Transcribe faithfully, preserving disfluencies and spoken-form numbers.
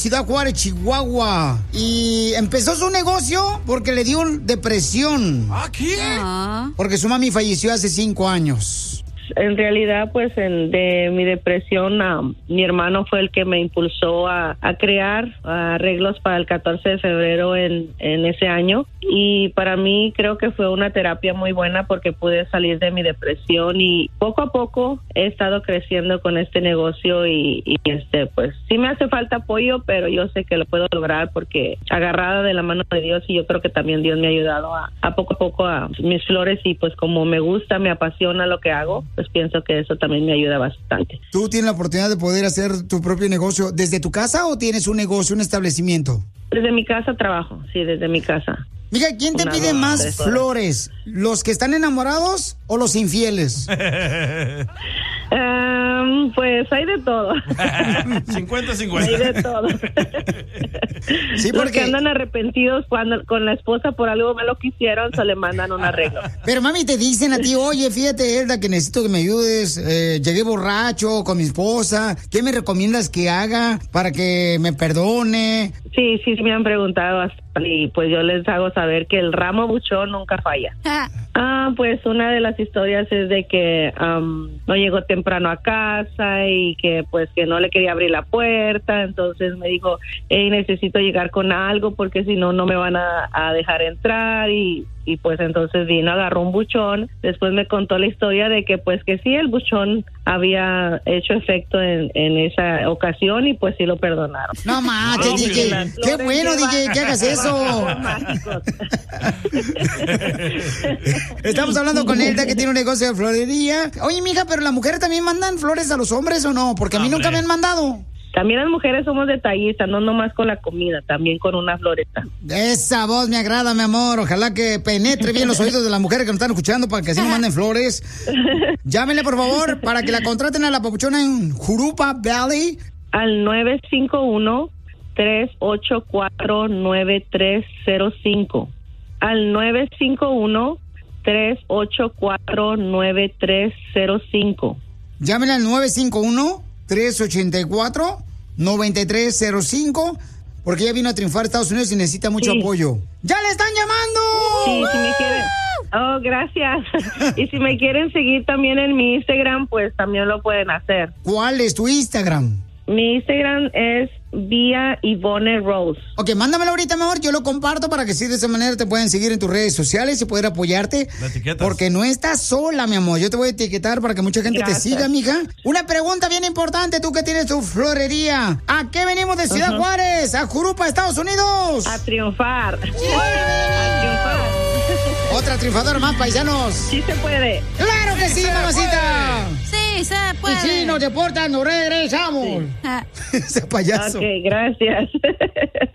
Ciudad Juárez, Chihuahua. Y empezó su negocio porque le dio depresión. ¿Ah, qué? Porque su mami falleció hace cinco años. En realidad, pues, en, de mi depresión, um, mi hermano fue el que me impulsó a, a crear uh, arreglos para el catorce de febrero en, en ese año. Y para mí creo que fue una terapia muy buena porque pude salir de mi depresión y poco a poco he estado creciendo con este negocio y, y este, pues, sí me hace falta apoyo, pero yo sé que lo puedo lograr porque agarrada de la mano de Dios, y yo creo que también Dios me ha ayudado a, a poco a poco a mis flores, y pues como me gusta, me apasiona lo que hago, pues pienso que eso también me ayuda bastante. ¿Tú tienes la oportunidad de poder hacer tu propio negocio desde tu casa o tienes un negocio, un establecimiento? Desde mi casa trabajo, sí, desde mi casa. Mija, ¿quién te Una, pide dos, más tres horas. flores? ¿Los que están enamorados o los infieles? Um, pues hay de todo. cincuenta cincuenta. Hay de todo. Sí, Los porque... que andan arrepentidos cuando con la esposa por algo malo que hicieron, se le mandan un arreglo. Pero mami, te dicen a ti, oye, fíjate, Elda, que necesito que me ayudes. Eh, llegué borracho con mi esposa. ¿Qué me recomiendas que haga para que me perdone? Sí, sí, sí me han preguntado hasta, y pues yo les hago saber que el ramo buchón nunca falla. Ah, pues una de las historias es de que um, no llegó temprano a casa y que pues que no le quería abrir la puerta, entonces me dijo, hey, necesito llegar con algo porque si no, no me van a, a dejar entrar, y y pues entonces vino, agarró un buchón. Después me contó la historia de que pues que sí, el buchón había hecho efecto en, en esa ocasión y pues sí lo perdonaron. No manches, No, D J. Qué bueno, D J, que hagas eso. Estamos hablando con Elda, que tiene un negocio de florería. Oye, mija, pero las mujeres también mandan flores a los hombres, ¿o no? Porque a mí nunca me han mandado. También las mujeres somos detallistas, no nomás con la comida, también con una floreta. Esa voz me agrada, mi amor. Ojalá que penetre bien los oídos de las mujeres que nos están escuchando para que así nos manden flores. Llámenle, por favor, para que la contraten a la papuchona en Jurupa Valley. Al nueve cinco uno, tres ocho cuatro, nueve tres cero cinco. Al nueve cinco uno, tres ocho cuatro, nueve tres cero cinco. Llámenle al nueve cinco uno, tres ocho cuatro, nueve tres cero cinco, porque ella vino a triunfar a Estados Unidos y necesita mucho Sí. apoyo. ¡Ya le están llamando! Sí, si me quieren. Oh, gracias. Y si me quieren seguir también en mi Instagram, pues también lo pueden hacer. ¿Cuál es tu Instagram? Mi Instagram es Vía Ivonne Rose. Ok, mándamelo ahorita, mejor. Yo lo comparto para que sí, de esa manera te puedan seguir en tus redes sociales y poder apoyarte. La etiquetas. Porque no estás sola, mi amor. Yo te voy a etiquetar para que mucha gente Gracias. te siga, mija. Una pregunta bien importante, tú que tienes tu florería. ¿A qué venimos de Ciudad Ajá. Juárez? ¿A Jurupa, Estados Unidos? A triunfar. A triunfar. Otra triunfadora más, paisanos. Sí se puede. ¡Claro que sí, mamacita! Sí, se Y puede. si nos deportan, nos regresamos. Ah. Ese payaso. Ok, gracias.